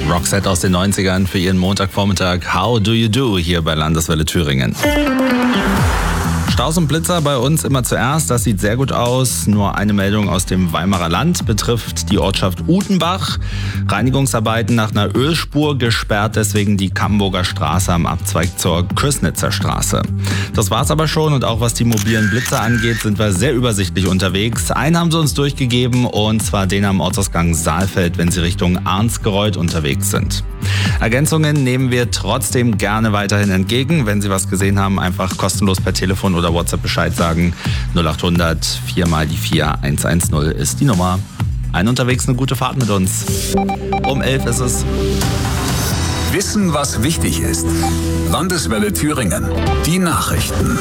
Roxette aus den 90ern für ihren Montagvormittag How Do You Do hier bei Landeswelle Thüringen. Staus und Blitzer bei uns immer zuerst, das sieht sehr gut aus. Nur eine Meldung aus dem Weimarer Land betrifft die Ortschaft Utenbach. Reinigungsarbeiten nach einer Ölspur gesperrt, deswegen die Camburger Straße am Abzweig zur Kösnitzer Straße. Das war's aber schon und auch was die mobilen Blitzer angeht, sind wir sehr übersichtlich unterwegs. Einen haben sie uns durchgegeben und zwar den am Ortsausgang Saalfeld, wenn sie Richtung Arnsgereuth unterwegs sind. Ergänzungen nehmen wir trotzdem gerne weiterhin entgegen. Wenn Sie was gesehen haben, einfach kostenlos per Telefon oder WhatsApp Bescheid sagen. 0800 4 mal die 4 110 ist die Nummer. Einen unterwegs, eine gute Fahrt mit uns. Um 11 ist es. Wissen, was wichtig ist. Landeswelle Thüringen. Die Nachrichten.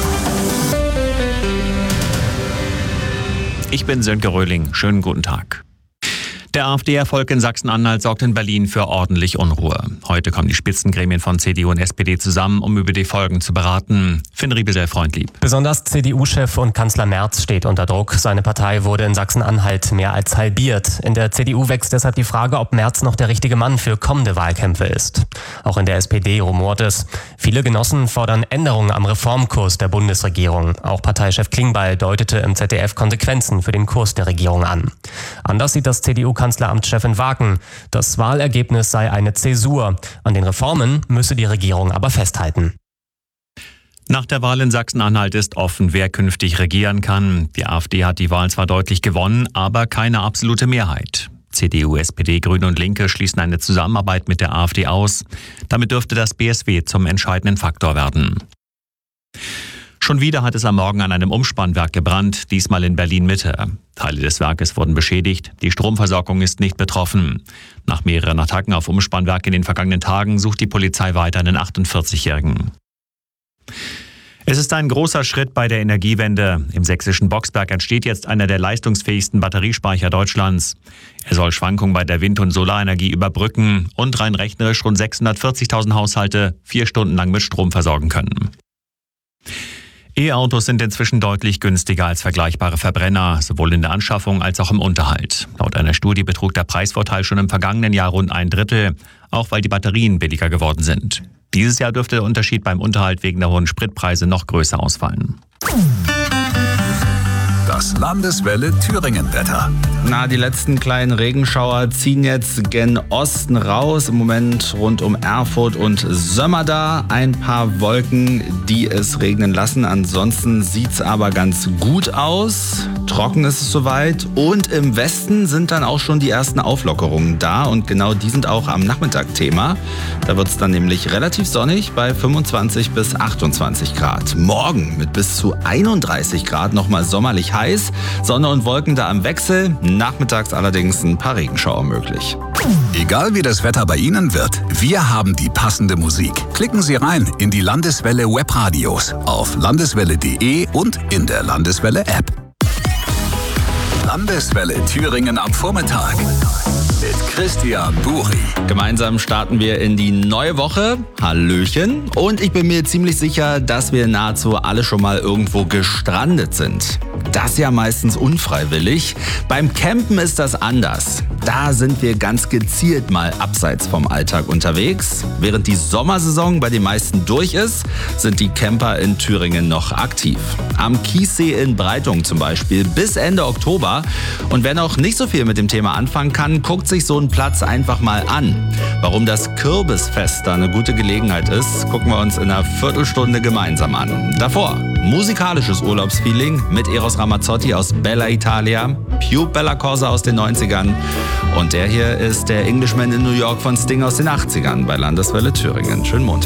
Ich bin Sönke Röhling. Schönen guten Tag. Der AfD-Erfolg in Sachsen-Anhalt sorgt in Berlin für ordentlich Unruhe. Heute kommen die Spitzengremien von CDU und SPD zusammen, um über die Folgen zu beraten. Finn Riebesell, Freundlieb. Besonders CDU-Chef und Kanzler Merz steht unter Druck. Seine Partei wurde in Sachsen-Anhalt mehr als halbiert. In der CDU wächst deshalb die Frage, ob Merz noch der richtige Mann für kommende Wahlkämpfe ist. Auch in der SPD rumort es. Viele Genossen fordern Änderungen am Reformkurs der Bundesregierung. Auch Parteichef Klingbeil deutete im ZDF Konsequenzen für den Kurs der Regierung an. Anders sieht das CDU-Kanzleramtschef in Wagen. Das Wahlergebnis sei eine Zäsur. An den Reformen müsse die Regierung aber festhalten. Nach der Wahl in Sachsen-Anhalt ist offen, wer künftig regieren kann. Die AfD hat die Wahl zwar deutlich gewonnen, aber keine absolute Mehrheit. CDU, SPD, Grüne und Linke schließen eine Zusammenarbeit mit der AfD aus. Damit dürfte das BSW zum entscheidenden Faktor werden. Schon wieder hat es am Morgen an einem Umspannwerk gebrannt, diesmal in Berlin-Mitte. Teile des Werkes wurden beschädigt, die Stromversorgung ist nicht betroffen. Nach mehreren Attacken auf Umspannwerke in den vergangenen Tagen sucht die Polizei weiter einen 48-Jährigen. Es ist ein großer Schritt bei der Energiewende. Im sächsischen Boxberg entsteht jetzt einer der leistungsfähigsten Batteriespeicher Deutschlands. Er soll Schwankungen bei der Wind- und Solarenergie überbrücken und rein rechnerisch rund 640.000 Haushalte 4 Stunden lang mit Strom versorgen können. E-Autos sind inzwischen deutlich günstiger als vergleichbare Verbrenner, sowohl in der Anschaffung als auch im Unterhalt. Laut einer Studie betrug der Preisvorteil schon im vergangenen Jahr rund 1/3, auch weil die Batterien billiger geworden sind. Dieses Jahr dürfte der Unterschied beim Unterhalt wegen der hohen Spritpreise noch größer ausfallen. Das Landeswelle Thüringen-Wetter. Die letzten kleinen Regenschauer ziehen jetzt gen Osten raus. Im Moment rund um Erfurt und Sömmerda. Ein paar Wolken, die es regnen lassen. Ansonsten sieht's aber ganz gut aus. Trocken ist es soweit. Und im Westen sind dann auch schon die ersten Auflockerungen da. Und genau die sind auch am Nachmittag Thema. Da wird's dann nämlich relativ sonnig bei 25 bis 28 Grad. Morgen mit bis zu 31 Grad nochmal sommerlich heiß. Sonne und Wolken da am Wechsel. Nachmittags allerdings ein paar Regenschauer möglich. Egal wie das Wetter bei Ihnen wird, wir haben die passende Musik. Klicken Sie rein in die Landeswelle Webradios auf landeswelle.de und in der Landeswelle App. Landeswelle Thüringen am Vormittag mit Christian Buri. Gemeinsam starten wir in die neue Woche. Hallöchen. Und ich bin mir ziemlich sicher, dass wir nahezu alle schon mal irgendwo gestrandet sind. Das ja meistens unfreiwillig. Beim Campen ist das anders. Da sind wir ganz gezielt mal abseits vom Alltag unterwegs. Während die Sommersaison bei den meisten durch ist, sind die Camper in Thüringen noch aktiv. Am Kiessee in Breitung zum Beispiel bis Ende Oktober. Und wer noch nicht so viel mit dem Thema anfangen kann, guckt sich so einen Platz einfach mal an. Warum das Kürbisfest da eine gute Gelegenheit ist, gucken wir uns in einer Viertelstunde gemeinsam an. Davor musikalisches Urlaubsfeeling mit Eros Ramazzotti aus Bella Italia, Pube Bella Corsa aus den 90ern und der hier ist der Englishman in New York von Sting aus den 80ern bei Landeswelle Thüringen. Schönen Montag.